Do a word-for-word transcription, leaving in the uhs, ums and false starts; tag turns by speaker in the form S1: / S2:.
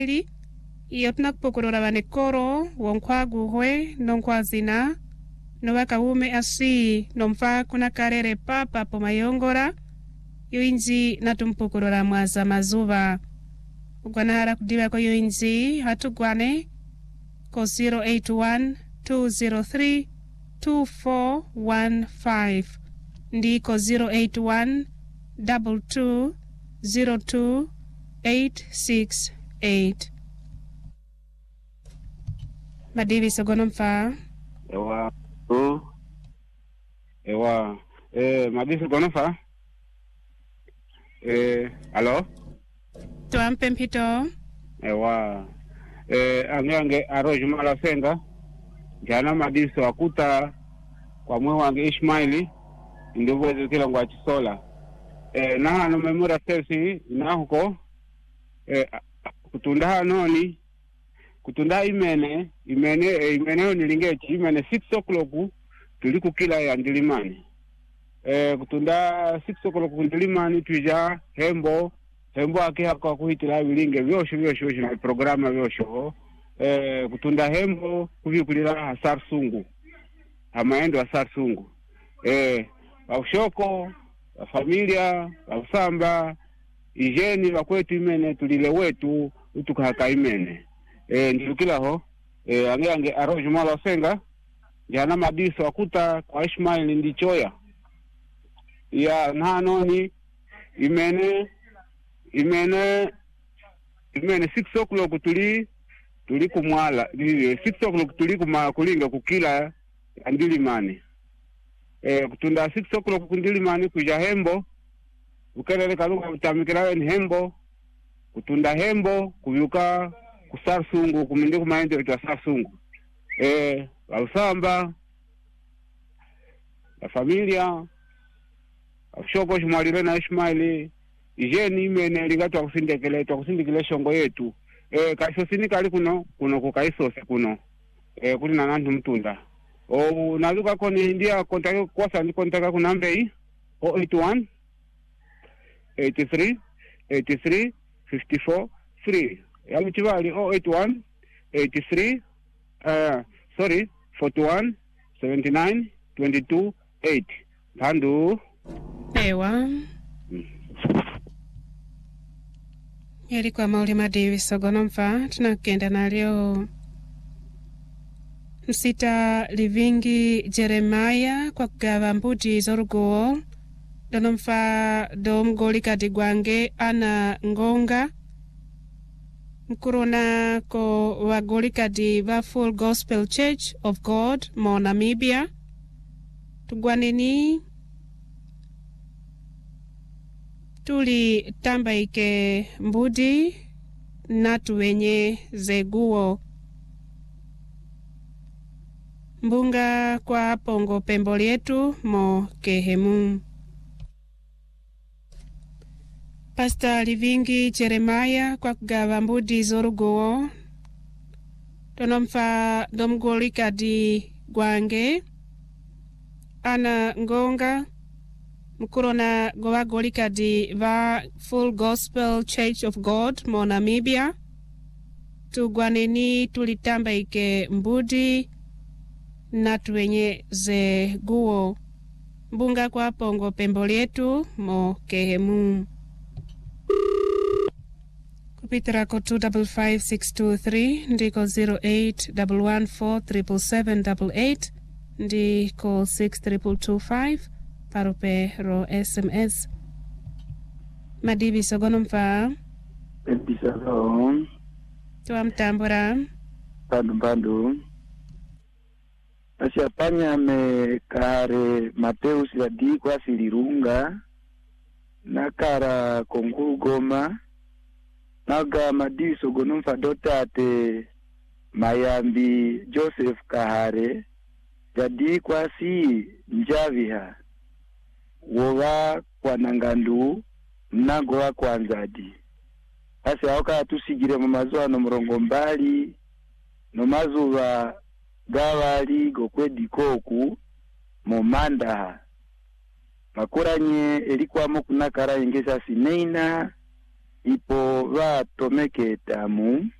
S1: iyo tunakupokorora vanekoro wonkwagu hwe nonkwazina nowakaume asi nomfa kuna karere papa po mayongora yoinzi natumpokorora mwaza mazuva ukwanahara kudiva kwa yoinzi hatugwane ko zero eight one two zero three two four one five ndiko zero eight one two two zero two eight six eight. Madivi sogonomfa
S2: ewa o ewa eh Madivi sogonomfa eh alo
S1: tuampe mpito
S2: ewa eh anyange aroju mala senga jana Madivi wakuta kwa mwe wange Ishmaili ndivyo kila ngwa chisola eh na no memora sesi na huko eh kutunda hanoni kutunda imene imene eh, imene nilingechi imene six o'clock tuliku kila ya ndilimani eh kutunda six o'clock ndilimani tuja hembo hembo ake hako kuhitira bilinge byosho byosho byosho na programa byosho eh kutunda hembo kubikulira hasar sungu amaendo hasar sungu eh aushoko wa familia wasamba ijeni wakwetu imene tulile wetu utukahaka imene eh ndikila ho eh ange ange aroju mala senga jana Madivi wakuta kwa Ishmaili ndichoya ya nanoni imene imene imene six o'clock tuli tuli kumwala six o'clock tuli kuma kulinga kukila andilimani eh kutunda six o'clock kundilimani kuja hembo ukelele kalunga utamikira ni hembo kutunda hembo kuvyuka kusar sungu kumindi kumaende itwa sar sungu eh ausamba la familia afshoko shmalile na Ishmaili ijeni imene lingatwa kusindekele twa kusindikile shongo yetu eh kaisho sinika ali kuno kuno kukaiso kuno eh kuli na nandu mtunda o naluka koni ndia kontaka kwasa ni kontaka kunambe hii zero eight one eight three eight three five four three ya mchivali zero eight one eight three uh sorry forty one seventy nine twenty-two eight pandu
S1: ewa hmm. Yeri kwa mauli Madivi sogonomfa tunakenda nalio Msita Livingi Jeremiah kwa kugava mbuti zoruguo donomfa domgoli kadigwange ana ngonga mkurona ko wagoli kadi va Full Gospel Church of God mo Namibia tugwaneni tuli tambaike mbudi natu wenye zeguo mbunga kwa pongo pembo lietu mo kehemu. Pastor Livingi Jeremiah kwa kugava mbudi zoruguo donomfa domgoli kadi gwange ana ngonga mkurona gowa goli kadi va Full Gospel Church of God mo Namibia tugwaneni tulitamba ike mbudi natu wenye ze guo mbunga kwa pongo pembo lietu mo kehemu. Kupitira ko two five five six two three ndiko zero eight one one four seven seven eight eight ndiko six triple two five parupe ro S M S. Madivi sogonomfa
S3: episalo
S1: tuwa mtambura
S3: pandu pandu asiapanya me kare Mateus ya di kwa silirunga nakara konguru goma naga Madivi sogonomfa dotate Mayambi Joseph Kahare jadi kwa si njaviha woga kwa nangandu mnago wa kwanzadi ase aoka tusigire mu mazuwa no murongo mbali no mazuwa gawali gokwedi koku mu manda makuranye elikuwa mu kunakara ingesa sineina ipo vatomeke tamu